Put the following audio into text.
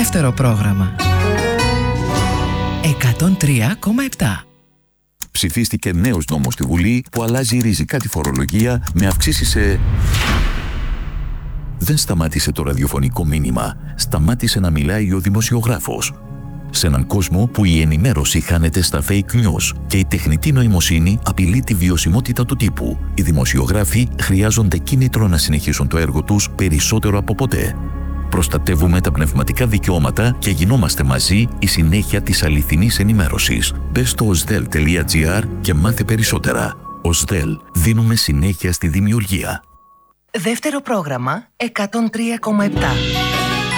Δεύτερο πρόγραμμα. 103,7. Ψηφίστηκε νέος νόμος στη Βουλή που αλλάζει ριζικά τη φορολογία με αυξήσεις σε... Δεν σταμάτησε το ραδιοφωνικό μήνυμα. Σταμάτησε να μιλάει ο δημοσιογράφος. Σε έναν κόσμο που η ενημέρωση χάνεται στα fake news και η τεχνητή νοημοσύνη απειλεί τη βιωσιμότητα του τύπου, οι δημοσιογράφοι χρειάζονται κίνητρο να συνεχίσουν το έργο τους περισσότερο από ποτέ. Προστατεύουμε τα πνευματικά δικαιώματα και γινόμαστε μαζί η συνέχεια της αληθινής ενημέρωσης. Μπες στο osdel.gr και μάθε περισσότερα. Osdel. Δίνουμε συνέχεια στη δημιουργία. Δεύτερο πρόγραμμα 103,7.